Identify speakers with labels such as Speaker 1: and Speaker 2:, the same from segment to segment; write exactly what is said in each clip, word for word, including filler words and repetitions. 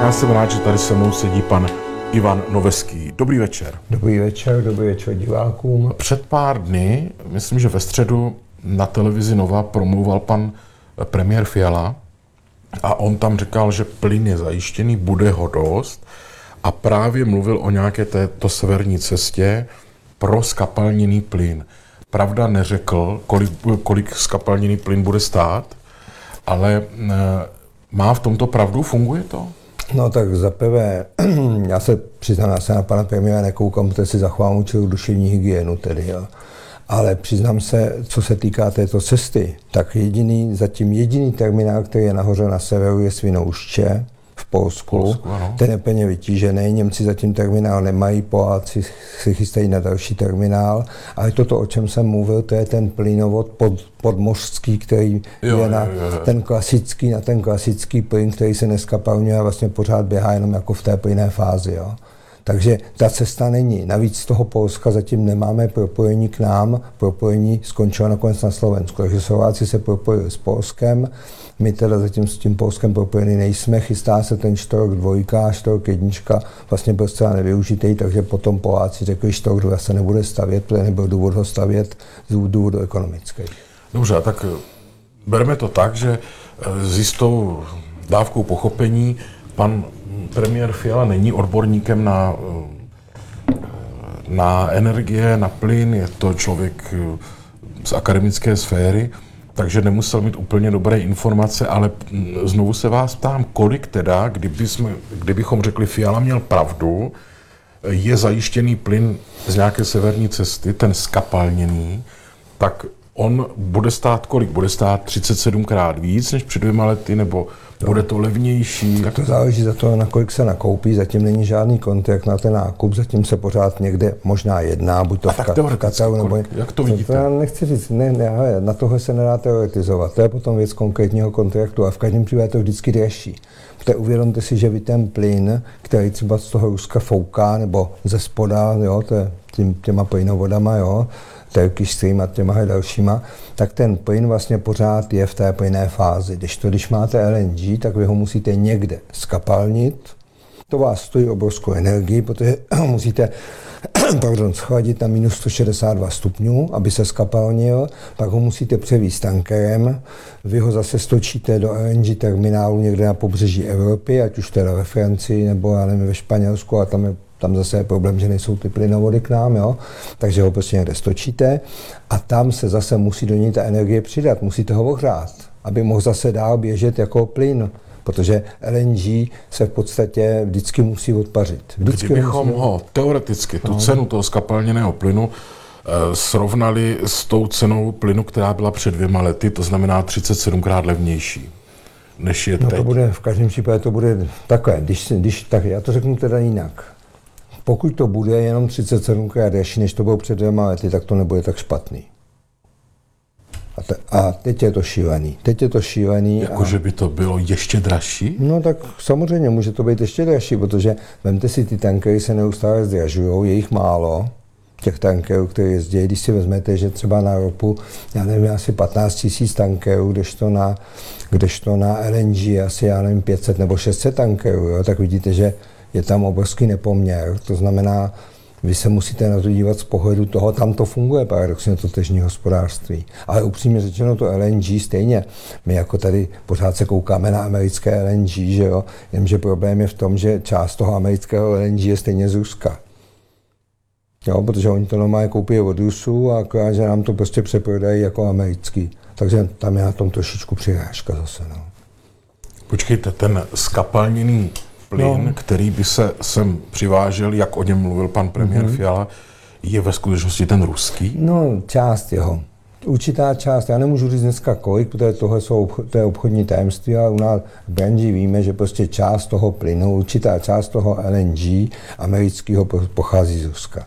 Speaker 1: Já jsem rád, že tady se mnou sedí pan Ivan Noveský. Dobrý večer.
Speaker 2: Dobrý večer, dobrý večer divákům.
Speaker 1: Před pár dny, myslím, že ve středu na televizi Nova promluval pan premiér Fiala a on tam říkal, že plyn je zajištěný, bude ho dost a právě mluvil o nějaké této severní cestě pro skapalněný plyn. Pravda neřekl, kolik, kolik skapalněný plyn bude stát, ale má v tomto pravdu, funguje to?
Speaker 2: No tak zaprvé, já se přiznám, já se na pana premiéra nekoukám, protože si zachovám určitou duševní hygienu tedy, jo. Ale přiznám se, co se týká této cesty, tak jediný, zatím jediný terminál, který je nahoře na severu, je Svinouště v Polsku. Polsku ten je plně vytížený, Němci zatím terminál nemají, Poláci si chystají na další terminál, ale toto, o čem jsem mluvil, to je ten plynovod pod, podmořský, který jo, je na jo, jo. ten klasický, na ten klasický plyn, který se neskapalňuje a vlastně pořád běhá jenom jako v té plynné fázi. Jo. Takže ta cesta není. Navíc z toho Polska zatím nemáme propojení k nám, propojení skončilo nakonec na Slovensku. Takže Slováci se propojili s Polskem, my teda zatím s tím Polskem propojení nejsme, chystá se ten štork dvojka, štork jednička, vlastně byl zcela nevyužitý, takže potom Poláci řekli, že štork dva se nebude stavět, protože nebyl důvod ho stavět z důvodu ekonomických.
Speaker 1: Dobře, tak bereme to tak, že s jistou dávkou pochopení pan premiér Fiala není odborníkem na, na energie, na plyn, je to člověk z akademické sféry, takže nemusel mít úplně dobré informace, ale znovu se vás ptám, kolik teda, kdyby jsme, kdybychom řekli, Fiala měl pravdu, je zajištěný plyn z nějaké severní cesty, ten skapalněný, tak on bude stát kolik? Bude stát třicet sedmkrát víc než před dvěma lety, nebo bude to levnější?
Speaker 2: Jak to záleží za to, na kolik se nakoupí, zatím není žádný kontrakt na ten nákup, zatím se pořád někde možná jedná, buď to v, ka- v Kataru, nebo...
Speaker 1: Jak to vidíte?
Speaker 2: To já nechci říct, ne, ne, na tohle se nedá teoretizovat, to je potom věc konkrétního kontraktu a v každém případě to vždycky dražší. Protože uvědomte si, že vy ten plyn, který třeba z toho Ruska fouká, nebo ze spoda, jo, to je tím, těma plynovodama, jo, Turkish Stream a těma dalšíma, tak ten plyn vlastně pořád je v té plynné fázi. Když to, když máte L N G, tak vy ho musíte někde skapalnit. To vás stojí obrovskou energii, protože musíte pardon, schladit na minus sto šedesát dva stupňů, aby se skapalnil, pak ho musíte převízt tankerem, vy ho zase stočíte do L N G terminálu někde na pobřeží Evropy, ať už teda ve Francii nebo já nevím, ve Španělsku, a tam je Tam zase je problém, že nejsou ty plynovody k nám, jo? Takže ho prostě někde stočíte a tam se zase musí do něj ta energie přidat, musíte ho ohřát, aby mohl zase dál běžet jako plyn, protože L N G se v podstatě vždycky musí odpařit. Vždycky
Speaker 1: Kdybychom
Speaker 2: musí...
Speaker 1: ho teoreticky, tu no. cenu toho skapalněného plynu, eh, srovnali s tou cenou plynu, která byla před dvěma lety, to znamená třicet sedmkrát levnější, než je
Speaker 2: no
Speaker 1: teď.
Speaker 2: To bude, v každém případě to bude takové, když, když, tak já to řeknu teda jinak. Pokud to bude jenom třicet sedmkrát dražší, než to bylo před dvěma lety, tak to nebude tak špatný. A, te, a teď je to šílený. Teď je to šílený.
Speaker 1: Jakože
Speaker 2: a...
Speaker 1: by to bylo ještě dražší?
Speaker 2: No tak samozřejmě může to být ještě dražší, protože vemte si, ty tankery se neustále zdražují, je jich málo, těch tankerů, které jezdí. Když si vezmete, že třeba na ropu, já nevím, asi patnáct tisíc tankerů, kdežto na, kdežto na L N G asi, já nevím, pět set nebo šest set tankerů, jo, tak vidíte, že je tam obrovský nepoměr, to znamená, vy se musíte na to dívat z pohledu toho, tam to funguje paradoxně, to tržní hospodářství. Ale upřímně řečeno to L N G stejně, my jako tady pořád se koukáme na americké L N G, že jo, jenže problém je v tom, že část toho amerického L N G je stejně z Ruska. Jo, protože oni to normálně koupí od Rusů a akorát, že nám to prostě přeprodají jako americký. Takže tam je na tom trošičku přirážka zase, no.
Speaker 1: Počkejte, ten skapalněný plyn, no. který by se sem přivážel, jak o něm mluvil pan premiér mm-hmm. Fiala, je ve skutečnosti ten ruský?
Speaker 2: No, část jeho. Určitá část, já nemůžu říct dneska kolik, protože tohle jsou, to je obchodní tajemství, ale u nás v branži víme, že prostě část toho plynu, určitá část toho L N G amerického pochází z Ruska.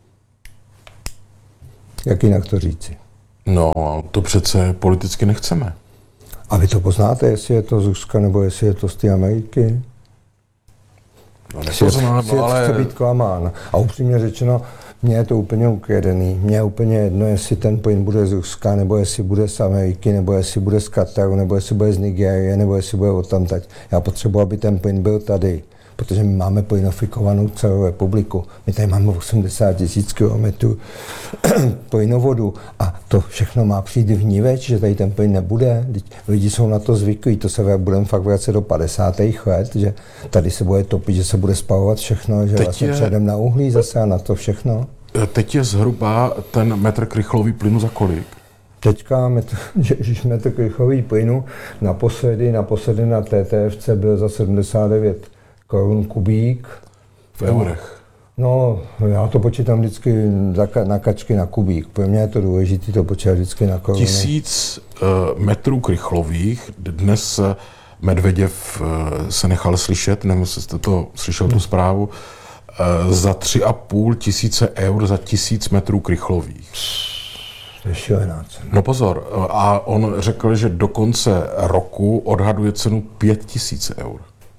Speaker 2: Jak jinak to říci?
Speaker 1: No, to přece politicky nechceme.
Speaker 2: A vy to poznáte, jestli je to z Ruska, nebo jestli je to z té Ameriky?
Speaker 1: No, nepoznám,
Speaker 2: si
Speaker 1: ale...
Speaker 2: chce být klamán. A upřímně řečeno, Mně je to úplně ukradený. Mně je úplně jedno, jestli ten plyn bude z Ruska, nebo jestli bude z Ameriky, nebo jestli bude z Kataru, nebo jestli bude z Nigérie, nebo jestli bude odtamtať. Já potřebuji, aby ten plyn byl tady, protože my máme plynofikovanou celou republiku. My tady máme osmdesát tisíc kilometrů plynovodu a to všechno má přijít vníveč, že tady ten plyn nebude. Lidi jsou na to zvyklí, to se budeme fakt vracet do padesátých let, že tady se bude topit, že se bude spalovat všechno, že
Speaker 1: teď
Speaker 2: vlastně
Speaker 1: je,
Speaker 2: přejdeme na uhlí zase a na to všechno.
Speaker 1: Teď je zhruba ten metr krychlový plynu za kolik?
Speaker 2: Teďka metr, ježiš, metr krychlový plynu naposledy, naposledy na T T F C byl za sedmdesát devět korun kubík.
Speaker 1: V eurech?
Speaker 2: No, já to počítám vždycky na kačky na kubík. Pro mě je to důležité to počítat vždycky na koruny.
Speaker 1: Tisíc uh, metrů krychlových. Dnes Medveděv uh, se nechal slyšet, nevím, jestli jste to slyšel, tu zprávu, uh, za tři a půl tisíce eur za tisíc metrů krychlových.
Speaker 2: To je šílená cena.
Speaker 1: No pozor, a on řekl, že do konce roku odhaduje cenu pět tisíc eur.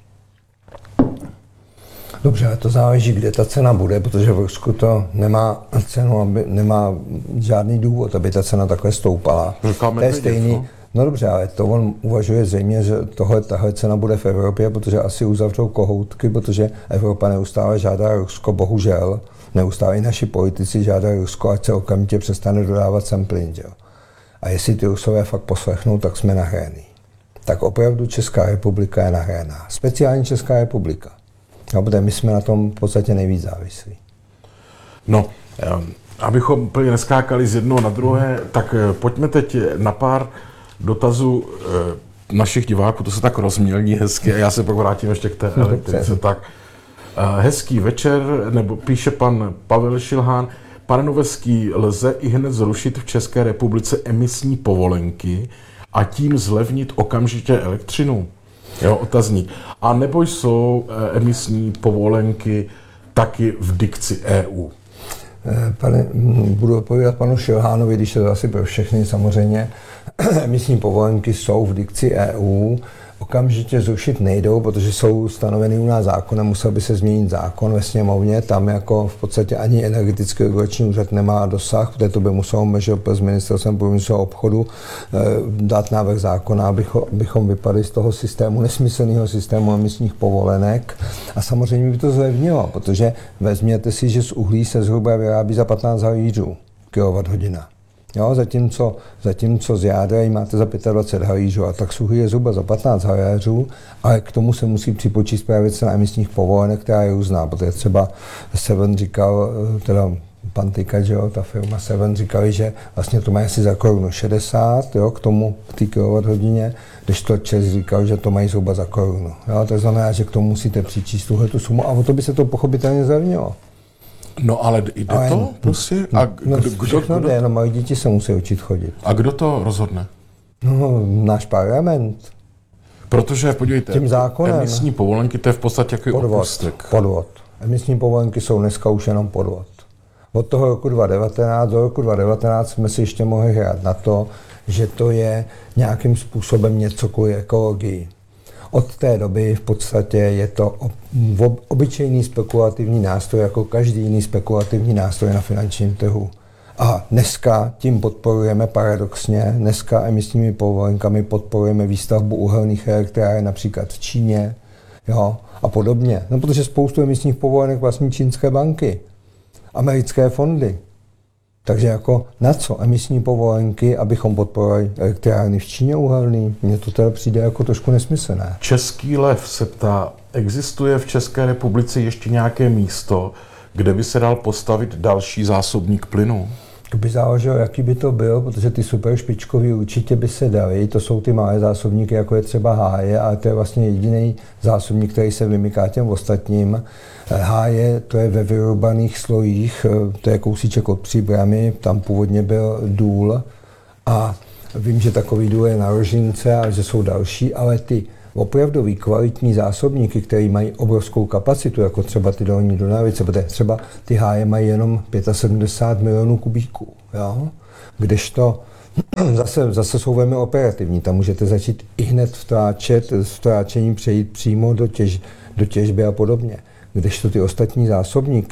Speaker 2: Dobře, ale to záleží, kde ta cena bude, protože v Rusku to nemá cenu, aby, nemá žádný důvod, aby ta cena takhle stoupala.
Speaker 1: Říkáme
Speaker 2: to je stejný. No? no dobře, ale to on uvažuje zřejmě, že tohle, tahle cena bude v Evropě, protože asi uzavřou kohoutky, protože Evropa neustále žádá Rusko, bohužel, neustále i naši politici žádají Rusko, ať se okamžitě přestane dodávat sem plyn. Jo? A jestli ty Rusové fakt poslechnou, tak jsme nahraný. Tak opravdu Česká republika je nahraná. Speciálně Česká republika. No, protože my jsme na tom v podstatě nejvíc závislí.
Speaker 1: No, abychom úplně neskákali z jednoho na druhé, tak pojďme teď na pár dotazů našich diváků, to se tak rozmělní hezky a já se pak vrátím ještě k té elektrice. Tak, hezký večer, nebo píše pan Pavel Šilhán, pane Noveský, lze i hned zrušit v České republice emisní povolenky a tím zlevnit okamžitě elektřinu? Jo, otazník. A nebo jsou emisní povolenky taky v dikci E U?
Speaker 2: Pane, budu odpovídat panu Šilhánovi, když je to asi pro všechny samozřejmě. Emisní povolenky jsou v dikci E U. Okamžitě zrušit nejdou, protože jsou stanoveny u nás zákonem, musel by se změnit zákon ve sněmovně, tam jako v podstatě ani energetický regulační úřad nemá dosah, protože to by muselo MŽP s ministerstvem průmyslu a obchodu e, dát návrh zákona, abychom, abychom vypadli z toho systému, nesmyslného systému emisních povolenek a samozřejmě by to zlevnilo, protože vezměte si, že z uhlí se zhruba vyrábí za patnáct halířů kilowatthodina. Jo, zatímco, zatímco z jádra máte za dvacet pět halířů a tak suchy je zhruba za patnáct halířů, ale k tomu se musí připočíst právě cena emisních povolenek, která je různá, protože třeba Seven říkal, teda pan Tyka, že jo, ta firma Seven říkali, že vlastně to mají asi za korunu šedesát, jo, k tomu, k té kilowatt-hodině, když to Čes říkal, že to mají zhruba za korunu. Jo, to znamená, že k tomu musíte přičíst tuhletu sumu a o to by se to pochopitelně zlevnilo.
Speaker 1: No ale jde ale to prostě? A
Speaker 2: no,
Speaker 1: kdo,
Speaker 2: všechno
Speaker 1: kdo,
Speaker 2: jde, no malí děti se musí učit chodit.
Speaker 1: A kdo to rozhodne?
Speaker 2: No, náš parlament.
Speaker 1: Protože, podívejte,
Speaker 2: tím zákonem,
Speaker 1: emisní povolenky, to je v podstatě jaký
Speaker 2: podvod,
Speaker 1: opustek.
Speaker 2: Podvod. Emisní povolenky jsou dneska už jenom podvod. Od toho roku dva tisíce devatenáct do roku dva tisíce devatenáct jsme si ještě mohli hrát na to, že to je nějakým způsobem něco kvůli ekologii. Od té doby v podstatě je to obyčejný spekulativní nástroj, jako každý jiný spekulativní nástroj na finančním trhu. A dneska tím podporujeme paradoxně, dneska emisními povolenkami podporujeme výstavbu uhelných elektráren například v Číně, jo, a podobně. No, protože spoustu emisních povolenek vlastní čínské banky, americké fondy. Takže jako na co emisní povolenky, abychom podporovali elektrárny v Číně uhelný? Mně to teda přijde jako trošku nesmyslné.
Speaker 1: Český lev se ptá, existuje v České republice ještě nějaké místo, kde by se dal postavit další zásobník plynu?
Speaker 2: To by záleželo, jaký by to byl, protože ty super špičkový určitě by se daly. To jsou ty malé zásobníky, jako je třeba Háje, ale to je vlastně jediný zásobník, který se vymyká těm ostatním. Háje, to je ve vyrubaných slojích, to je kousíček od Příbramy, tam původně byl důl a vím, že takový důl je na Rožince a že jsou další, ale ty opravdový kvalitní zásobníky, které mají obrovskou kapacitu, jako třeba ty dolní Donavice, protože třeba ty Háje mají jenom sedmdesát pět milionů kubíků, jo? Kdežto zase, zase jsou velmi operativní, tam můžete začít i hned vtáčet, s vtáčením přejít přímo do, těž, do těžby a podobně. Kdežto ty ostatní zásobníky,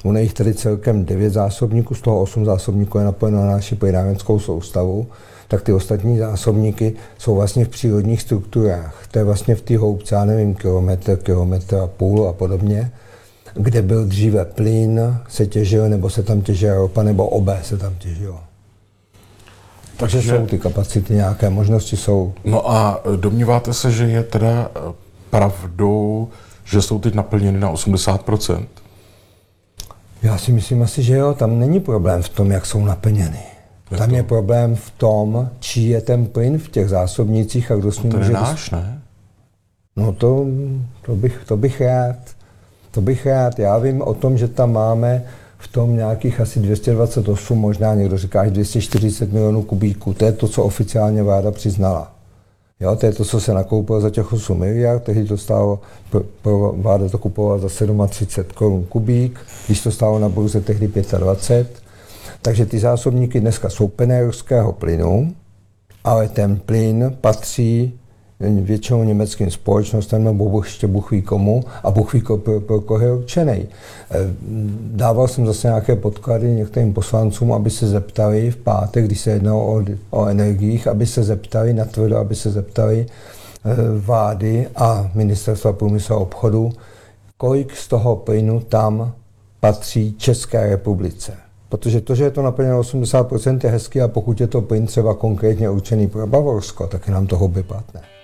Speaker 2: ono je jich tady celkem devět zásobníků, z toho osm zásobníků je napojeno na naši plynárenskou soustavu, tak ty ostatní zásobníky jsou vlastně v přírodních strukturách. To je vlastně v té hloubce, já nevím, kilometr, kilometr a půl a podobně, kde byl dříve plyn, se těžil, nebo se tam těžila ropa, nebo obé se tam těžilo. Takže, Takže jsou ty kapacity, nějaké možnosti jsou.
Speaker 1: No a domníváte se, že je teda pravdou, že jsou teď naplněny na osmdesát procent?
Speaker 2: Já si myslím asi, že jo, tam není problém v tom, jak jsou naplněny. Je tam to? Je problém v tom, čí je ten plyn v těch zásobnících a kdo s ním
Speaker 1: no to
Speaker 2: může...
Speaker 1: To je náš, ne?
Speaker 2: No to, to, bych, to bych rád. To bych rád. Já vím o tom, že tam máme v tom nějakých asi dvě stě dvacet osm, možná někdo říká až dvě stě čtyřicet milionů kubíků. To je to, co oficiálně vláda přiznala. Jo, to je to, co se nakoupilo za těch osm miliard, tehdy to stálo, pro, pro vláda to kupovala za třicet sedm korun kubík, když to stálo na burze tehdy dvacet pět. Takže ty zásobníky dneska jsou penérského plynu, ale ten plyn patří většinou německým společnostem, nebo Bůh ještě Bůh ví komu, a Bůh ví, pro, pro koho je určený. Dával jsem zase nějaké podklady některým poslancům, aby se zeptali v pátek, když se jednalo o, o energiích, aby se zeptali, natvrdo, aby se zeptali vlády a ministerstva průmyslu a obchodu, kolik z toho plynu tam patří České republice. Protože to, že je to naplněno osmdesát procent je hezky, a pokud je to plyn třeba konkrétně určený pro Bavorsko, tak je nám to hobby platné.